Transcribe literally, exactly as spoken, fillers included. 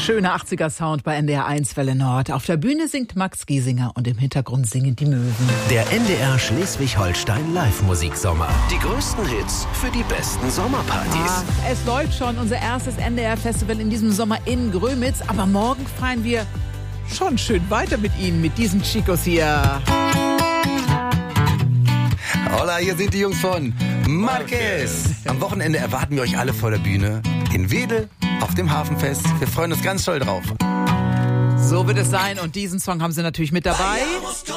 Schöner achtziger-Sound bei N D R eins Welle Nord. Auf der Bühne singt Max Giesinger und im Hintergrund singen die Möwen. Der N D R Schleswig-Holstein Live-Musiksommer. Die größten Hits für die besten Sommerpartys. Ah, es läuft schon unser erstes N D R-Festival in diesem Sommer in Grömitz. Aber morgen feiern wir schon schön weiter mit Ihnen, mit diesen Chicos hier. Hola, hier sind die Jungs von Marquez. Am Wochenende erwarten wir euch alle vor der Bühne in Wedel auf dem Hafenfest. Wir freuen uns ganz doll drauf. So wird es sein und diesen Song haben sie natürlich mit dabei.